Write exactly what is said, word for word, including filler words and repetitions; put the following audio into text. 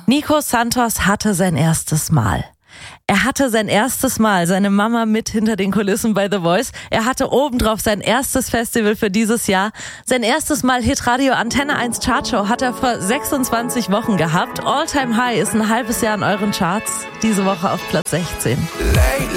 Nico Santos hatte sein erstes Mal. Er hatte sein erstes Mal seine Mama mit hinter den Kulissen bei The Voice. Er hatte obendrauf sein erstes Festival für dieses Jahr. Sein erstes Mal Hitradio Antenne eins Chartshow hat er vor sechsundzwanzig Wochen gehabt. All Time High ist ein halbes Jahr in euren Charts. Diese Woche auf Platz sechzehn. Lately